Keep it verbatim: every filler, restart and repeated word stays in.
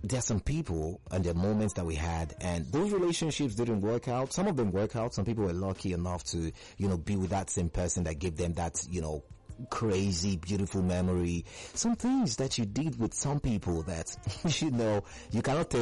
there are some people and there are moments that we had, and those relationships didn't work out. Some of them work out. Some people were lucky enough to, you know, be with that same person that gave them that, you know, crazy, beautiful memory. Some things that you did with some people that, you know, you cannot tell